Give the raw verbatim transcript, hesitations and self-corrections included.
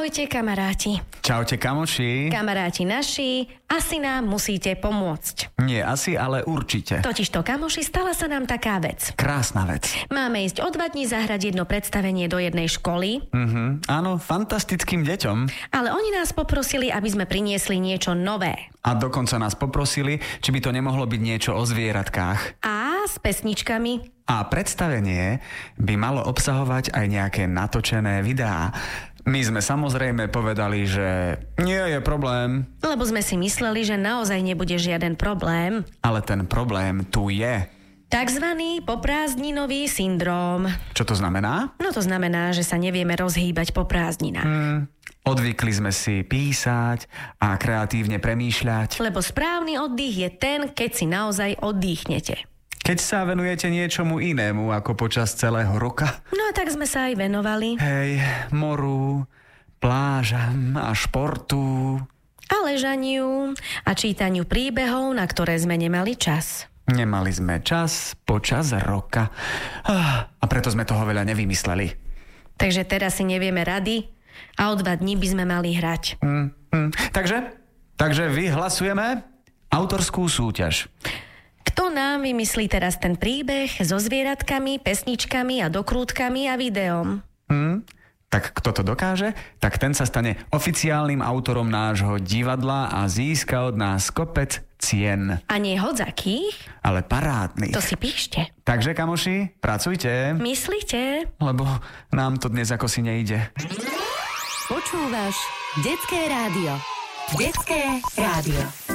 Ahojte, kamaráti. Čaute, kamoši. Kamaráti naši, asi nám musíte pomôcť. Nie asi, ale určite. Totižto, kamoši, stala sa nám taká vec. Krásna vec. Máme ísť o dva dní zahrať jedno predstavenie do jednej školy. Mhm, áno, fantastickým deťom. Ale oni nás poprosili, aby sme priniesli niečo nové. A dokonca nás poprosili, či by to nemohlo byť niečo o zvieratkách. A s pesničkami. A predstavenie by malo obsahovať aj nejaké natočené videá. My sme samozrejme povedali, že nie je problém. Lebo sme si mysleli, že naozaj nebude žiaden problém. Ale ten problém tu je. Takzvaný poprázdninový syndróm. Čo to znamená? No to znamená, že sa nevieme rozhýbať po prázdninách. Hmm, odvykli sme si písať a kreatívne premýšľať. Lebo správny oddych je ten, keď si naozaj oddychnete. Keď sa venujete niečomu inému ako počas celého roka. No a tak sme sa aj venovali. Hej, moru, plážam a športu. A ležaniu a čítaniu príbehov, na ktoré sme nemali čas. Nemali sme čas počas roka. A preto sme toho veľa nevymysleli. Takže teraz si nevieme rady a o dva dní by sme mali hrať. Mm, mm. Takže? Takže vyhlasujeme autorskú súťaž. Kto nám vymyslí teraz ten príbeh so zvieratkami, pesničkami a dokrútkami a videom? Hmm, tak kto to dokáže, tak ten sa stane oficiálnym autorom nášho divadla a získa od nás kopec cien. A nie hodzakých? Ale parádnych. To si píšte. Takže, kamoši, pracujte. Myslíte? Lebo nám to dnes ako si nejde. Počúvaš Detské rádio. Detské rádio.